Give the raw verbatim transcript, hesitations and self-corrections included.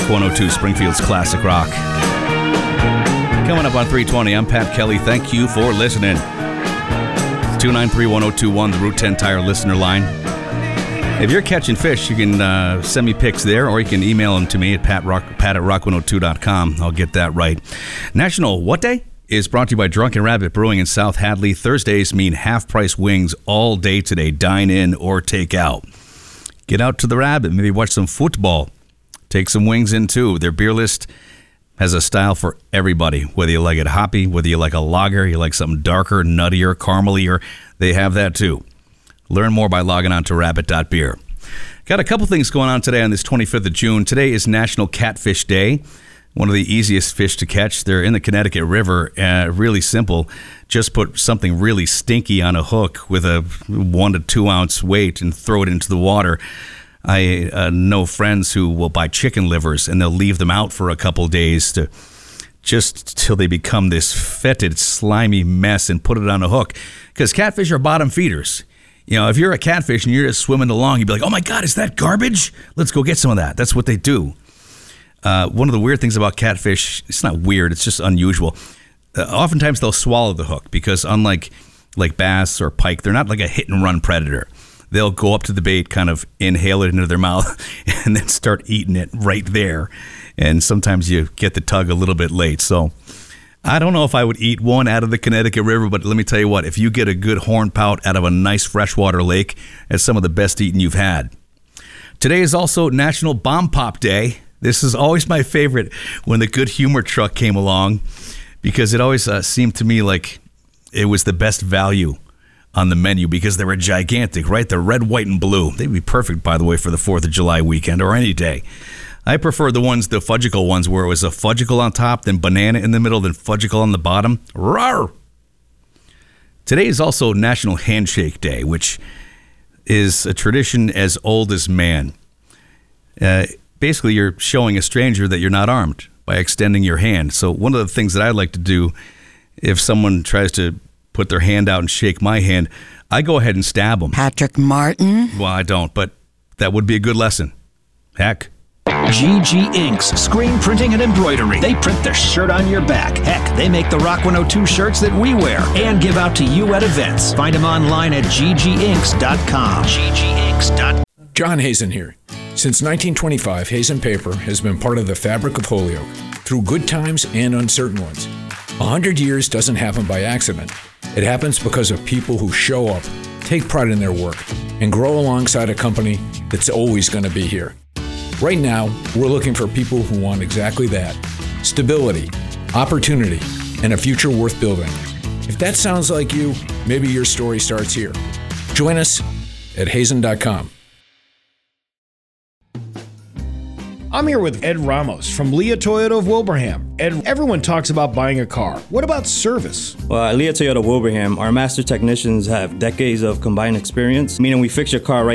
Rock one oh two, Springfield's classic rock. Coming up on three twenty, I'm Pat Kelly. Thank you for listening. two nine three, one oh two one, the Route ten Tire listener line. If you're catching fish, you can uh, send me pics there, or you can email them to me at pat, rock, pat at rock one oh two dot com. I'll get that right. National What Day is brought to you by Drunken Rabbit Brewing in South Hadley. Thursdays mean half-price wings all day today. Dine in or take out. Get out to the Rabbit. Maybe watch some football. Take some wings in, too. Their beer list has a style for everybody. Whether you like it hoppy, whether you like a lager, you like something darker, nuttier, caramelier, they have that, too. Learn more by logging on to rabbit dot beer. Got a couple things going on today on this twenty-fifth of June. Today is National Catfish Day. One of the easiest fish to catch. They're in the Connecticut River. Uh, really simple. Just put something really stinky on a hook with a one to two ounce weight and throw it into the water. I uh, know friends who will buy chicken livers and they'll leave them out for a couple days to just till they become this fetid, slimy mess and put it on a hook. Because catfish are bottom feeders. You know, if you're a catfish and you're just swimming along, you'd be like, oh my God, is that garbage? Let's go get some of that. That's what they do. Uh, one of the weird things about catfish, it's not weird, it's just unusual. Uh, oftentimes they'll swallow the hook because unlike like bass or pike, they're not like a hit and run predator. They'll go up to the bait, kind of inhale it into their mouth, and then start eating it right there. And sometimes you get the tug a little bit late. So I don't know if I would eat one out of the Connecticut River, but let me tell you what, if you get a good horn pout out of a nice freshwater lake, it's some of the best eating you've had. Today is also National Bomb Pop Day. This is always my favorite when the Good Humor truck came along, because it always uh, seemed to me like it was the best value on the menu because they were gigantic, right? They're red, white, and blue. They'd be perfect, by the way, for the fourth of July weekend or any day. I prefer the ones, the fudgicle ones, where it was a fudgicle on top, then banana in the middle, then fudgicle on the bottom. Rawr! Today is also National Handshake Day, which is a tradition as old as man. Uh, basically, you're showing a stranger that you're not armed by extending your hand. So one of the things that I like to do if someone tries to put their hand out and shake my hand, I go ahead and stab them. Patrick Martin? Well, I don't, but that would be a good lesson. Heck. G G Inks, screen printing and embroidery. They print the shirt on your back. Heck, they make the Rock one oh two shirts that we wear and give out to you at events. Find them online at g g inks dot com. g g inks dot com. John Hazen here. Since nineteen twenty-five, Hazen Paper has been part of the fabric of Holyoke through good times and uncertain ones. A hundred years doesn't happen by accident. It happens because of people who show up, take pride in their work, and grow alongside a company that's always going to be here. Right now, we're looking for people who want exactly that: stability, opportunity, and a future worth building. If that sounds like you, maybe your story starts here. Join us at hazen dot com. I'm here with Ed Ramos from Leah Toyota of Wilbraham. Ed, everyone talks about buying a car. What about service? Well, at Leah Toyota of Wilbraham, our master technicians have decades of combined experience, meaning we fix your car right